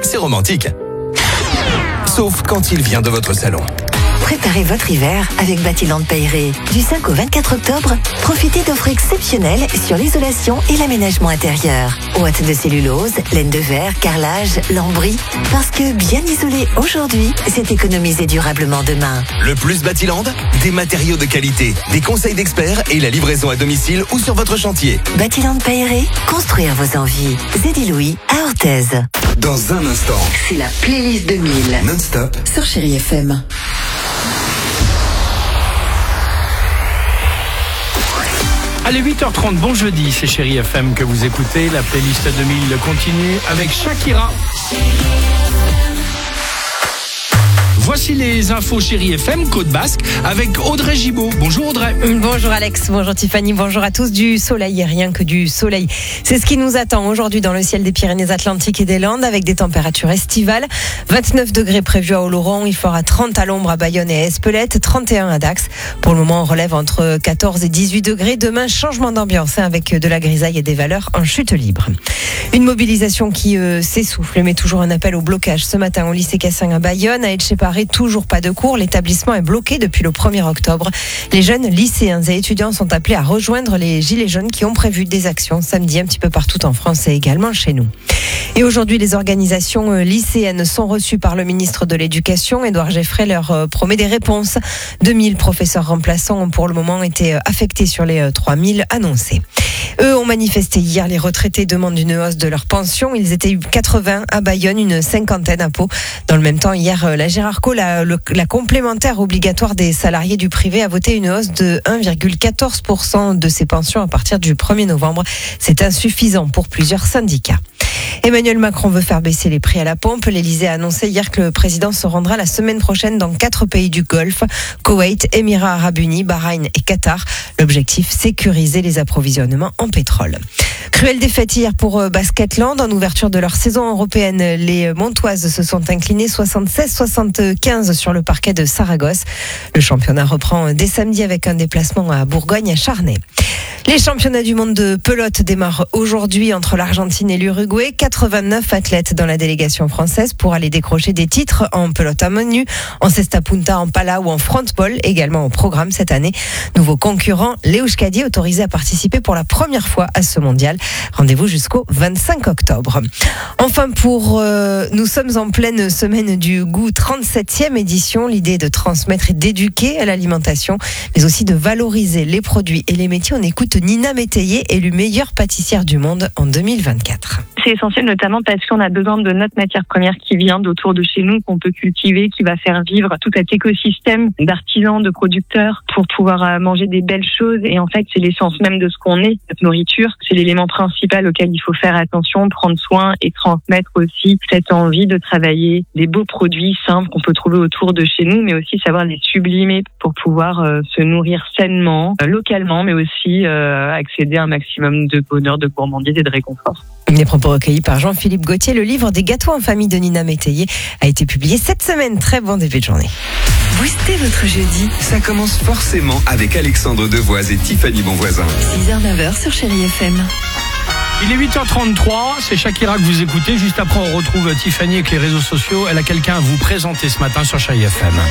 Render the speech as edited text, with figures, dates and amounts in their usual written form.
c'est romantique. Sauf quand il vient de votre salon. Préparez votre hiver avec Batiland Paillerie. Du 5 au 24 octobre, profitez d'offres exceptionnelles sur l'isolation et l'aménagement intérieur. Ouate de cellulose, laine de verre, carrelage, lambris. Parce que bien isolé aujourd'hui, c'est économiser durablement demain. Le plus Batiland, des matériaux de qualité, des conseils d'experts et la livraison à domicile ou sur votre chantier. Batiland Paillerie, construire vos envies. Zédy Louis à Orthez. Dans un instant, C'est la playlist 2000 non-stop, sur Chérie FM. Allez, 8h30, bon jeudi, c'est Chérie FM que vous écoutez. La playlist 2000 continue avec Shakira. Voici les infos Chérie FM, Côte Basque, avec Audrey Gibaud. Bonjour Audrey. Bonjour Alex, bonjour Tiffany, bonjour à tous. Du soleil et rien que du soleil. C'est ce qui nous attend aujourd'hui dans le ciel des Pyrénées-Atlantiques et des Landes, avec des températures estivales. 29 degrés prévus à Oloron, il fera 30 à l'ombre à Bayonne et à Espelette, 31 à Dax. Pour le moment, on relève entre 14 et 18 degrés. Demain, changement d'ambiance avec de la grisaille et des valeurs en chute libre. Une mobilisation qui s'essouffle, mais toujours un appel au blocage. Ce matin, au lycée Cassin à Bayonne, à Etcheparé, toujours pas de cours. L'établissement est bloqué depuis le 1er octobre. Les jeunes lycéens et étudiants sont appelés à rejoindre les Gilets jaunes qui ont prévu des actions samedi un petit peu partout en France et également chez nous. Et aujourd'hui, les organisations lycéennes sont reçues par le ministre de l'Éducation. Édouard Geffray leur promet des réponses. 2000 professeurs remplaçants ont pour le moment été affectés sur les 3000 annoncés. Eux ont manifesté hier. Les retraités demandent une hausse de leur pension. Ils étaient 80 à Bayonne, une cinquantaine à Pau. Dans le même temps, hier, la Gérardco, la complémentaire obligatoire des salariés du privé, a voté une hausse de 1,14% de ses pensions à partir du 1er novembre. C'est insuffisant pour plusieurs syndicats. Emmanuel Macron veut faire baisser les prix à la pompe. L'Élysée a annoncé hier que le président se rendra la semaine prochaine dans 4 pays du Golfe: Koweït, Émirats Arabes Unis, Bahreïn et Qatar. L'objectif, sécuriser les approvisionnements en pétrole. Cruelle défaite hier pour Basketland. En ouverture de leur saison européenne, les Montoises se sont inclinées 76-75 sur le parquet de Saragosse. Le championnat reprend dès samedi avec un déplacement à Bourgogne, à Charnay. Les championnats du monde de pelote démarrent aujourd'hui entre l'Argentine et l'Uruguay. 89 athlètes dans la délégation française pour aller décrocher des titres en pelote à main nue, en cesta punta, en pala ou en frontball, également au programme cette année. Nouveau concurrent, l'Euskadi, autorisé à participer pour la première fois à ce mondial. Rendez-vous jusqu'au 25 octobre. Enfin, nous sommes en pleine semaine du goût, 37e édition. L'idée est de transmettre et d'éduquer à l'alimentation, mais aussi de valoriser les produits et les métiers. On écoute Nina Métayer, élue meilleure pâtissière du monde en 2024. C'est essentiel notamment parce qu'on a besoin de notre matière première qui vient d'autour de chez nous, qu'on peut cultiver, qui va faire vivre tout cet écosystème d'artisans, de producteurs pour pouvoir manger des belles choses. Et en fait, c'est l'essence même de ce qu'on est, notre nourriture. C'est l'élément principal auquel il faut faire attention, prendre soin et transmettre aussi cette envie de travailler des beaux produits simples qu'on peut trouver autour de chez nous, mais aussi savoir les sublimer pour pouvoir se nourrir sainement, localement, mais aussi accéder à un maximum de bonheur, de gourmandise et de réconfort. Les propos recueillis par Jean-Philippe Gauthier. Le livre des gâteaux en famille de Nina Métayer a été publié cette semaine. Très bon début de journée. Boostez votre jeudi. ça commence forcément avec Alexandre Devoise et Tiffany Bonvoisin. 6h-9h sur Chérie FM. Il est 8h33, c'est Shakira que vous écoutez. Juste après, on retrouve Tiffany avec les réseaux sociaux. Elle a quelqu'un à vous présenter ce matin sur Chérie FM.